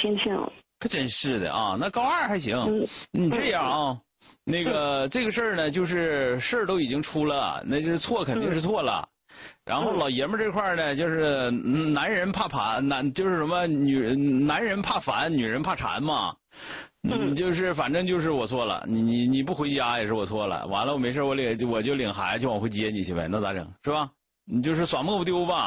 天天了。 可真是的啊，那高二还行。你这样啊，那个这个事儿呢，就是事儿都已经出了，那就是错肯定是错了。然后老爷们这块呢，就是男人怕烦，就是什么男人怕烦，女人怕缠嘛。就是反正就是我错了，你不回家也是我错了。完了我没事我就领孩子去往回接你去呗，那咋整是吧？你就是耍摸不丢吧。